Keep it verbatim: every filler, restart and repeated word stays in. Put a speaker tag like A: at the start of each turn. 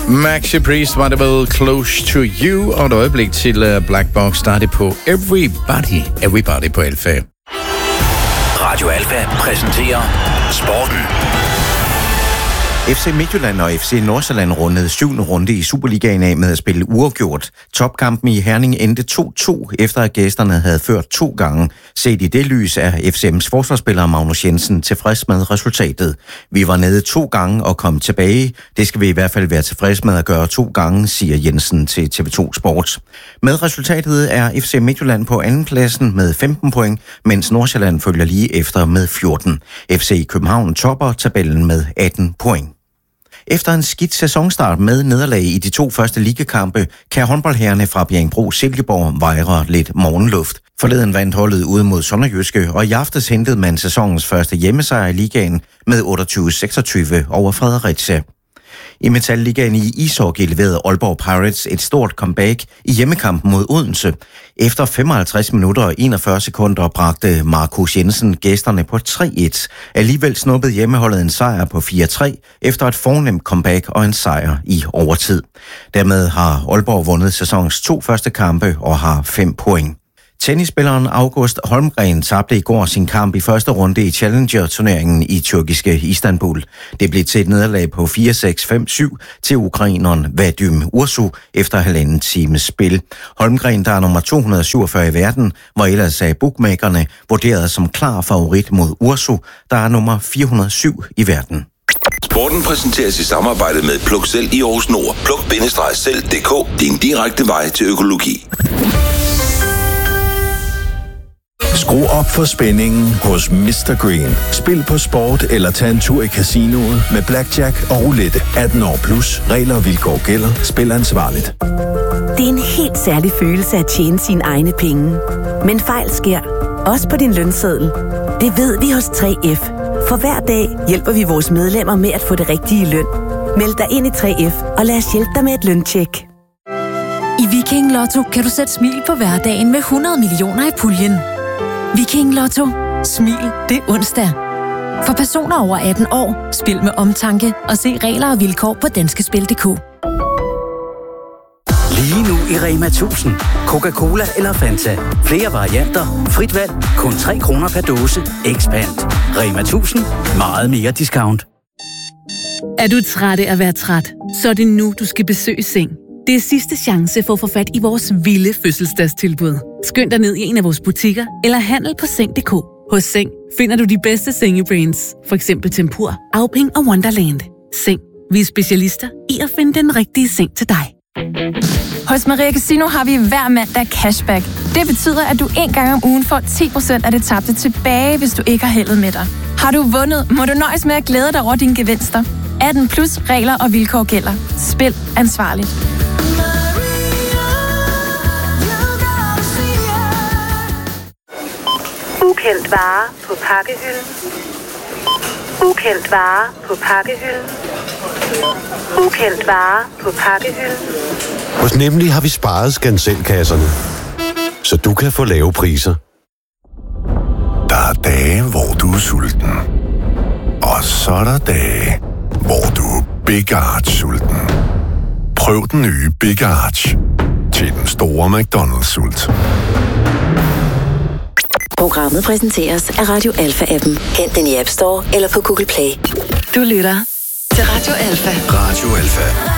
A: Maxi Priest var det vel Close to You, og et øjeblik til uh, Black Box starter på Everybody, Everybody på Alfa.
B: Radio Alfa præsenterer Sporten.
C: F C Midtjylland og F C Nordsjælland rundede syvende runde i Superligaen af med at spille uafgjort. Topkampen i Herning endte to to, efter at gæsterne havde ført to gange. Set i det lys er F C M's forsvarsspiller Magnus Jensen tilfreds med resultatet. Vi var nede to gange og kom tilbage. Det skal vi i hvert fald være tilfreds med at gøre to gange, siger Jensen til T V to Sport. Med resultatet er F C Midtjylland på andenpladsen med femten point, mens Nordsjælland følger lige efter med fjorten. F C København topper tabellen med atten point. Efter en skidt sæsonstart med nederlag i de to første ligakampe, kan håndboldherrerne fra Bjerringbro-Silkeborg vejre lidt morgenluft. Forleden vandt holdet ude mod Sønderjyske, og i aftes hentede man sæsonens første hjemmesejr i ligaen med otteogtyve seksogtyve over Fredericia. I Metal-ligaen i ishockey leverede Aalborg Pirates et stort comeback i hjemmekampen mod Odense. Efter femoghalvtreds minutter og enogfyrre sekunder bragte Markus Jensen gæsterne på tre et. Alligevel snuppede hjemmeholdet en sejr på fire tre efter et fornemt comeback og en sejr i overtid. Dermed har Aalborg vundet sæsonens to første kampe og har fem point. Tennisspilleren August Holmgren tabte i går sin kamp i første runde i Challenger-turneringen i tyrkiske Istanbul. Det blev til et nederlag på fire seks fem syv til ukraineren Vadim Ursu efter halvanden times spil. Holmgren, der er nummer to hundrede syvogfyrre i verden, var ellers af bookmakerne vurderet som klar favorit mod Ursu, der er nummer fire hundrede syv i verden.
B: Sporten præsenteres i samarbejde med Pluk Selv i Aarhus Nord. Pluk bindestreg selv punktum d k. Din direkte vej til økologi.
D: Skru op for spændingen hos mister Green. Spil på sport eller tag en tur i casinoet med blackjack og roulette. atten år plus. Regler og vilkår gælder. Spil ansvarligt.
E: Det er en helt særlig følelse at tjene sine egne penge. Men fejl sker. Også på din lønseddel. Det ved vi hos tre F. For hver dag hjælper vi vores medlemmer med at få det rigtige løn. Meld dig ind i tre F og lad os hjælpe dig med et løntjek.
F: I Viking Lotto kan du sætte smil på hverdagen med hundrede millioner i puljen. Viking Lotto. Smil, det er onsdag. For personer over atten år, spil med omtanke og se regler og vilkår på danskespil punktum d k.
G: Lige nu i Rema tusind. Coca-Cola eller Fanta. Flere varianter. Frit valg. Kun tre kroner per dåse. Expand. Rema tusind. Meget mere discount.
H: Er du træt af at være træt? Så er det nu, du skal besøge Seng. Det er sidste chance for at få fat i vores vilde fødselsdagstilbud. Skynd dig ned i en af vores butikker eller handel på seng punktum d k. Hos Seng finder du de bedste sengebrands, for eksempel Tempur, Auping og Wonderland. Seng. Vi er specialister i at finde den rigtige seng til dig.
I: Hos Maria Casino har vi hver mandag cashback. Det betyder, at du en gang om ugen får ti procent af det tabte tilbage, hvis du ikke har heldet med dig. Har du vundet, må du nøjes med at glæde dig over dine gevinster. atten plus regler og vilkår gælder. Spil ansvarligt.
J: Ukendt vare på pakkehylden. Ukendt vare på pakkehylden. Ukendt vare på pakkehylden.
K: Hos Nemlig har vi sparet skanselkasserne, så du kan få lave priser.
L: Der er dage, hvor du er sulten. Og så er der dage, hvor du er Big Arch sulten. Prøv den nye Big Arch til den store McDonald's-sult.
E: Programmet præsenteres af Radio Alfa-appen. Hent den i App Store eller på Google Play. Du lytter til Radio Alfa.
B: Radio Alfa.